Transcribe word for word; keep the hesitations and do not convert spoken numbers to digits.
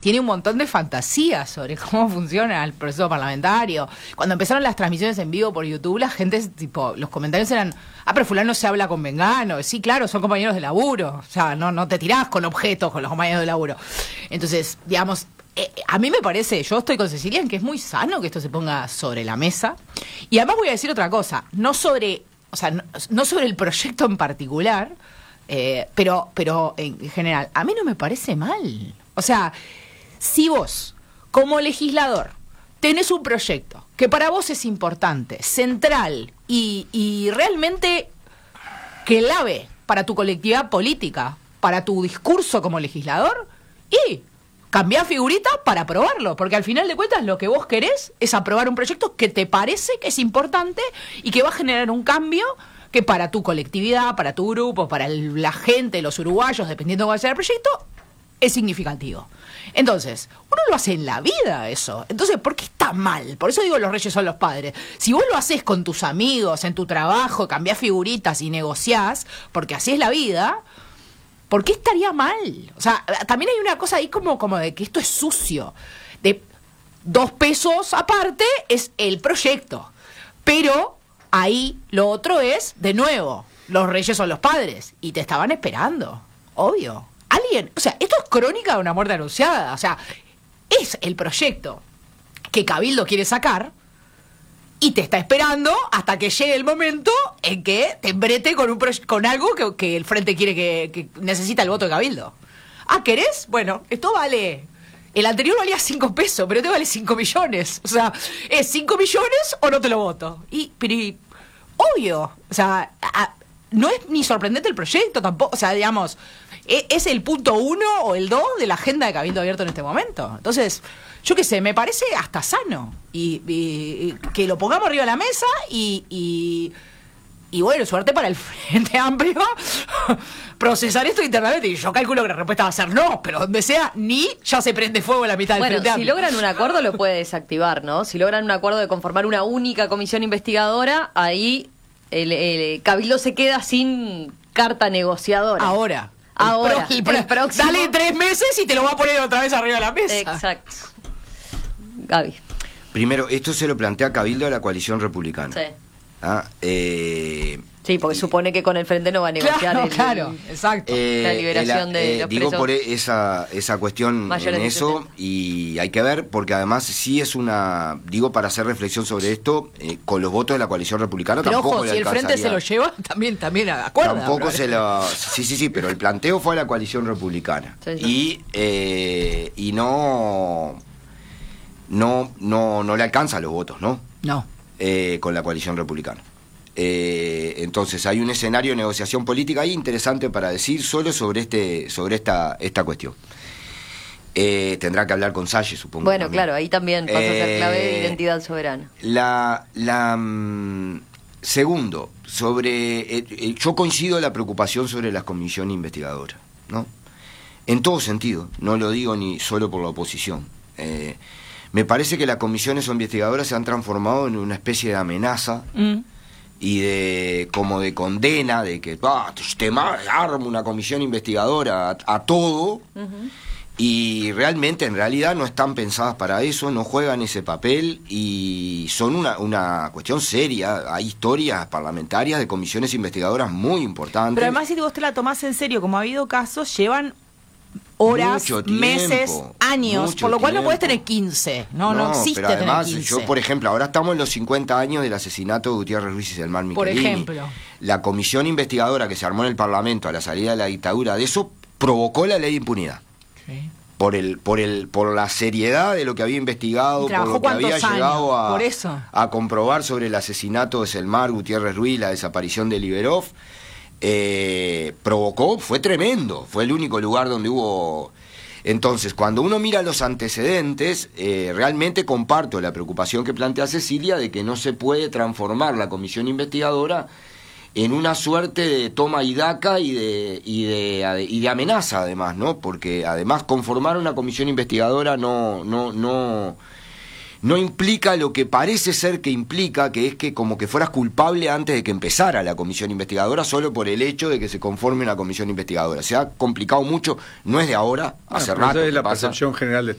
tiene un montón de fantasías sobre cómo funciona el proceso parlamentario. Cuando empezaron las transmisiones en vivo por YouTube, la gente, tipo, los comentarios eran, ah, pero fulano se habla con Mengano. Sí, claro, son compañeros de laburo. O sea, no, no te tirás con objetos con los compañeros de laburo. Entonces, digamos, eh, a mí me parece, yo estoy con Cecilia en que es muy sano que esto se ponga sobre la mesa. Y además voy a decir otra cosa, no sobre, o sea, no, no sobre el proyecto en particular, eh, pero, pero en general, a mí no me parece mal. O sea, si vos, como legislador, tenés un proyecto que para vos es importante, central y, y realmente clave para tu colectividad política, para tu discurso como legislador, y cambiá figurita para aprobarlo, porque al final de cuentas lo que vos querés es aprobar un proyecto que te parece que es importante y que va a generar un cambio que para tu colectividad, para tu grupo, para el, la gente, los uruguayos, dependiendo de cuál sea el proyecto, es significativo. Entonces, uno lo hace en la vida eso. Entonces, ¿por qué está mal? Por eso digo, los reyes son los padres. Si vos lo haces con tus amigos, en tu trabajo, cambiás figuritas y negociás, porque así es la vida, ¿por qué estaría mal? O sea, también hay una cosa ahí como, como de que esto es sucio. De dos pesos aparte es el proyecto. Pero ahí lo otro es, de nuevo, los reyes son los padres. Y te estaban esperando, obvio. Alguien, o sea, esto es crónica de una muerte anunciada. O sea, es el proyecto que Cabildo quiere sacar y te está esperando hasta que llegue el momento en que te embrete con un proye- con algo que, que el Frente quiere que, que necesita el voto de Cabildo. Ah, ¿querés? Bueno, esto vale. El anterior valía cinco pesos, pero te vale cinco millones. O sea, ¿es cinco millones o no te lo voto? Y, pero, y, obvio. O sea, a, no es ni sorprendente el proyecto tampoco. O sea, digamos, es, es el punto uno o el dos de la agenda de Cabildo Abierto en este momento. Entonces, yo qué sé, me parece hasta sano. Y, y, y que lo pongamos arriba de la mesa y... y Y bueno, suerte para el Frente Amplio procesar esto internamente. Y yo calculo que la respuesta va a ser no, pero donde sea, ni ya se prende fuego en la mitad del bueno, Frente si Amplio. logran un acuerdo lo puede desactivar, ¿no? Si logran un acuerdo de conformar una única comisión investigadora, ahí el, el Cabildo se queda sin carta negociadora. Ahora. Ahora, el pro- el el próximo- Dale tres meses y te lo va a poner otra vez arriba de la mesa. Exacto. Gaby. Primero, esto se lo plantea Cabildo a la coalición republicana. Sí. Ah, eh, Sí, porque supone que con el Frente no va a negociar Claro, el- claro, exacto. eh, la liberación el- de eh, los digo presos por esa esa cuestión mayores en de eso, sesenta. y hay que ver, porque además sí es una, digo, para hacer reflexión sobre esto, eh, con los votos de la coalición republicana Pero tampoco ojo, le si el Frente se alcanzaría. lo lleva, también, también acuerda. Tampoco se probablemente. lo... Sí, sí, sí, pero el planteo fue a la coalición republicana. Sí, sí. Y, eh, y no, no, no, no le alcanza los votos, ¿no? No. Eh, con la coalición republicana. Eh, entonces hay un escenario de negociación política ahí interesante para decir solo sobre este, sobre esta, esta cuestión. Eh, tendrá que hablar con Salle, supongo. Bueno, también. claro, ahí también pasa a ser clave de Eh, identidad soberana. La, la mm, segundo, sobre eh, eh, yo coincido en la preocupación sobre las comisiones investigadoras, ¿no? En todo sentido, no lo digo ni solo por la oposición. Eh, me parece que las comisiones investigadoras se han transformado en una especie de amenaza Mm. y de como de condena de que ah, te ma- armo una comisión investigadora a, a todo. Ujú. Y realmente, en realidad, no están pensadas para eso, no juegan ese papel y son una, una cuestión seria. Hay historias parlamentarias de comisiones investigadoras muy importantes. Pero además, si vos te la tomás en serio, como ha habido casos, llevan horas, Mucho tiempo, meses, años, mucho Por lo cual no tiempo. podés tener quince. No, no, existe pero además, tener quince. yo, por ejemplo, ahora estamos en los cincuenta años del asesinato de Gutiérrez Ruiz y Selmar Por Michelini. ejemplo. La comisión investigadora que se armó en el Parlamento a la salida de la dictadura, de eso provocó la ley de impunidad. Sí. por el por el por la seriedad de lo que había investigado, ¿Y por trabajó lo que había cuántos años? llegado a, Por eso. a comprobar sobre el asesinato de Selmar, Gutiérrez Ruiz, la desaparición de Liberov, eh, provocó, fue tremendo, fue el único lugar donde hubo... Entonces, cuando uno mira los antecedentes, eh, realmente comparto la preocupación que plantea Cecilia de que no se puede transformar la comisión investigadora en una suerte de toma y daca y de, y de, y de amenaza, además, ¿no? Porque además conformar una comisión investigadora no, no, no, no implica lo que parece ser que implica, que es que como que fueras culpable antes de que empezara la comisión investigadora, solo por el hecho de que se conforme una comisión investigadora. Se ha complicado mucho, no es de ahora, hace Bueno, pero rato. esa es que la pasa. percepción general de